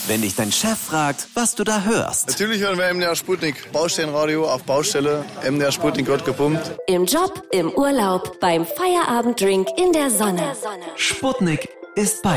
wenn dich dein Chef fragt, was du da hörst. Natürlich hören wir MDR Sputnik. Baustellenradio auf Baustelle. MDR Sputnik wird gepumpt. Im Job, im Urlaub, beim Feierabenddrink in der Sonne. Sputnik ist bei